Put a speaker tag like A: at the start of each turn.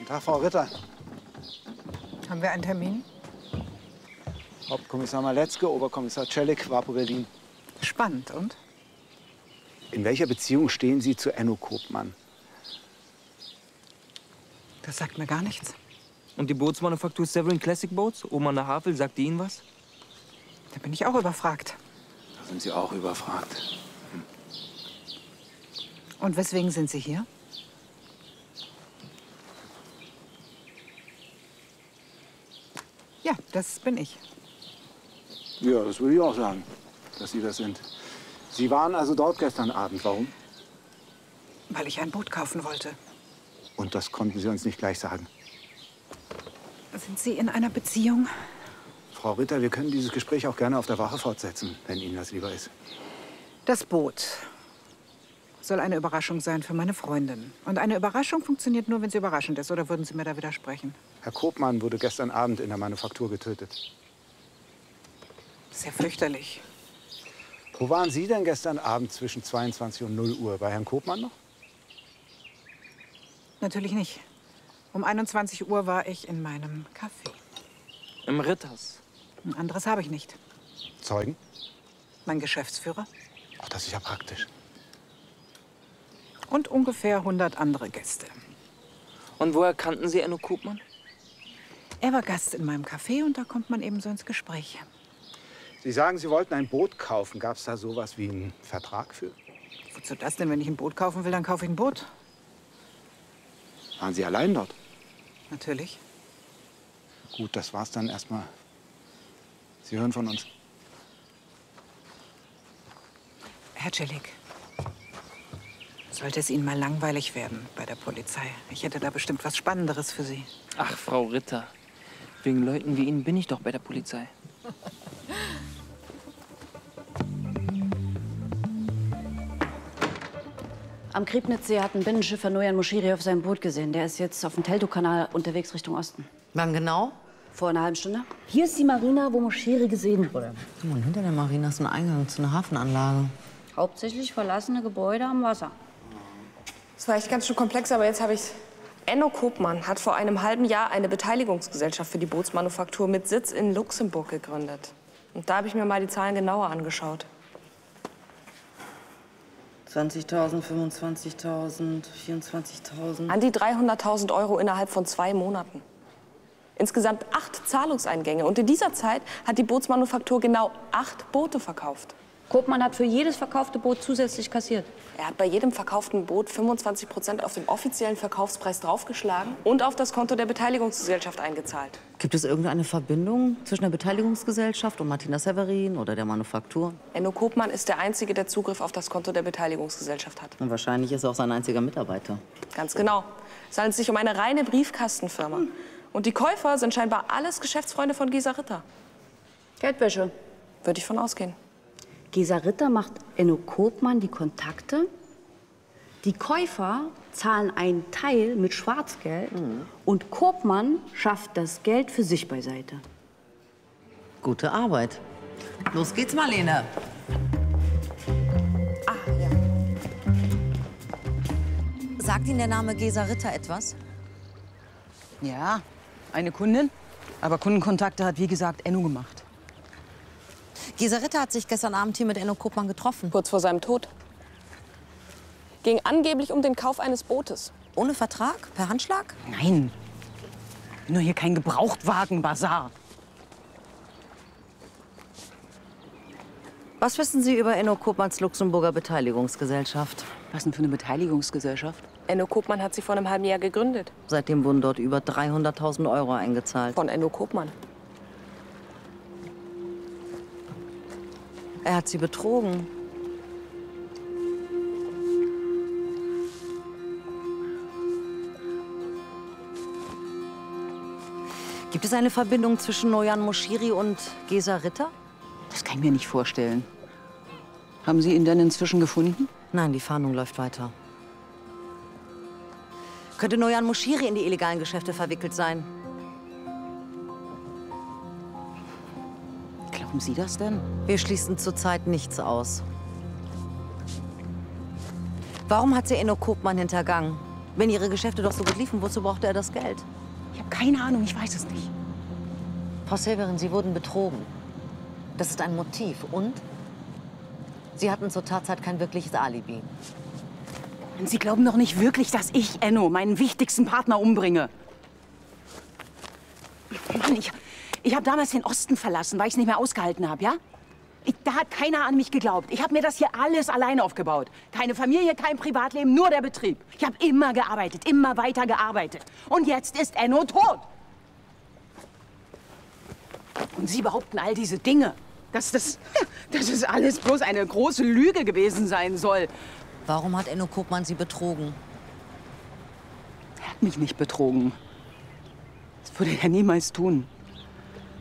A: Tag, Frau Ritter.
B: Haben wir einen Termin?
A: Hauptkommissar Maletzke, Oberkommissar Celik, Wapo Berlin.
B: Spannend, und?
A: In welcher Beziehung stehen Sie zu Enno Kopmann?
B: Das sagt mir gar nichts.
C: Und die Bootsmanufaktur Severin Classic Boats, Oma an der Havel, sagt die Ihnen was?
B: Da bin ich auch überfragt.
A: Da sind Sie auch überfragt.
B: Und weswegen sind Sie hier? Ja, das bin ich.
A: Ja, das würde ich auch sagen, dass Sie das sind. Sie waren also dort gestern Abend. Warum?
B: Weil ich ein Boot kaufen wollte.
A: Und das konnten Sie uns nicht gleich sagen.
B: Sind Sie in einer Beziehung?
A: Frau Ritter, wir können dieses Gespräch auch gerne auf der Wache fortsetzen, wenn Ihnen das lieber ist.
B: Das Boot soll eine Überraschung sein für meine Freundin. Und eine Überraschung funktioniert nur, wenn sie überraschend ist. Oder würden Sie mir da widersprechen?
A: Herr Kopmann wurde gestern Abend in der Manufaktur getötet.
B: Sehr fürchterlich.
A: Wo waren Sie denn gestern Abend zwischen 22 und 0 Uhr? Bei Herrn Kopmann noch?
B: Natürlich nicht. Um 21 Uhr war ich in meinem Café.
C: Im Ritters.
B: Ein anderes habe ich nicht.
A: Zeugen?
B: Mein Geschäftsführer
A: Ach, das ist ja praktisch.
B: und ungefähr 100 andere Gäste.
C: Und woher kannten Sie Enno Kopmann?
B: Er war Gast in meinem Café und da kommt man eben so ins Gespräch.
A: Sie sagen, Sie wollten ein Boot kaufen. Gab es da sowas wie einen Vertrag für?
B: Wozu das denn? Wenn ich ein Boot kaufen will, dann kaufe ich ein Boot.
A: Waren Sie allein dort?
B: Natürlich.
A: Gut, das war's dann erstmal. Sie hören von uns.
B: Herr Celik, sollte es Ihnen mal langweilig werden bei der Polizei? Ich hätte da bestimmt was Spannenderes für Sie.
C: Ach, Frau Ritter. Wegen Leuten wie Ihnen bin ich doch bei der Polizei.
D: Am Griebnitzsee hat ein Binnenschiffer Noyan Moshiri auf seinem Boot gesehen. Der ist jetzt auf dem Teltow-Kanal unterwegs Richtung Osten.
E: Wann genau?
D: Vor einer halben Stunde. Hier ist die Marina, wo Moshiri gesehen wurde.
E: Und hinter der Marina ist ein Eingang zu einer Hafenanlage.
D: Hauptsächlich verlassene Gebäude am Wasser.
F: Das war echt ganz schön komplex, aber jetzt habe ich's. Enno Kopmann hat vor einem halben Jahr eine Beteiligungsgesellschaft für die Bootsmanufaktur mit Sitz in Luxemburg gegründet. Und da habe ich mir mal die Zahlen genauer angeschaut.
E: 20.000, 25.000, 24.000.
F: An die 300.000 Euro innerhalb von 2 Monaten. Insgesamt 8 Zahlungseingänge. Und in dieser Zeit hat die Bootsmanufaktur genau 8 Boote verkauft.
D: Kopmann hat für jedes verkaufte Boot zusätzlich kassiert.
F: Er hat bei jedem verkauften Boot 25% auf dem offiziellen Verkaufspreis draufgeschlagen und auf das Konto der Beteiligungsgesellschaft eingezahlt.
E: Gibt es irgendeine Verbindung zwischen der Beteiligungsgesellschaft und Martina Severin oder der Manufaktur?
F: Enno Kopmann ist der Einzige, der Zugriff auf das Konto der Beteiligungsgesellschaft hat.
E: Und wahrscheinlich ist er auch sein einziger Mitarbeiter.
F: Ganz genau. Es handelt sich um eine reine Briefkastenfirma. Und die Käufer sind scheinbar alles Geschäftsfreunde von Gesa Ritter.
D: Geldwäsche.
F: Würde ich von ausgehen.
D: Gesa Ritter macht Enno Kopmann die Kontakte. Die Käufer zahlen einen Teil mit Schwarzgeld. Und Kopmann schafft das Geld für sich beiseite.
E: Gute Arbeit. Los geht's, Marlene.
F: Ja.
E: Sagt Ihnen der Name Gesa Ritter etwas?
B: Ja, eine Kundin. Aber Kundenkontakte hat, wie gesagt, Enno gemacht.
E: Gesa Ritter hat sich gestern Abend hier mit Enno Kopmann getroffen.
F: Kurz vor seinem Tod. Ging angeblich um den Kauf eines Bootes.
E: Ohne Vertrag? Per Handschlag?
B: Nein. Nur hier kein Gebrauchtwagen-Basar.
E: Was wissen Sie über Enno Kopmanns Luxemburger Beteiligungsgesellschaft?
B: Was denn für eine Beteiligungsgesellschaft?
F: Enno Kopmann hat sie vor einem halben Jahr gegründet.
E: Seitdem wurden dort über 300.000 Euro eingezahlt.
F: Von Enno Kopmann.
E: Er hat sie betrogen. Gibt es eine Verbindung zwischen Noyan Moshiri und Gesa Ritter?
B: Das kann ich mir nicht vorstellen. Haben Sie ihn denn inzwischen gefunden?
E: Nein, die Fahndung läuft weiter. Könnte Noyan Moshiri in die illegalen Geschäfte verwickelt sein?
B: Glauben Sie das denn?
E: Wir schließen zurzeit nichts aus. Warum hat sie Enno Kopmann hintergangen? Wenn Ihre Geschäfte doch so gut liefen, wozu brauchte er das Geld?
B: Ich habe keine Ahnung, ich weiß es nicht.
E: Frau Severin, Sie wurden betrogen. Das ist ein Motiv. Und? Sie hatten zur Tatzeit kein wirkliches Alibi.
B: Und Sie glauben doch nicht wirklich, dass ich Enno, meinen wichtigsten Partner, umbringe. Mann, ich habe damals den Osten verlassen, weil ich es nicht mehr ausgehalten habe, ja? Da hat keiner an mich geglaubt. Ich habe mir das hier alles allein aufgebaut. Keine Familie, kein Privatleben, nur der Betrieb. Ich habe immer gearbeitet, immer weiter gearbeitet. Und jetzt ist Enno tot. Und Sie behaupten all diese Dinge, dass das alles bloß eine große Lüge gewesen sein soll.
E: Warum hat Enno Kopmann Sie betrogen?
B: Er hat mich nicht betrogen. Das würde er niemals tun.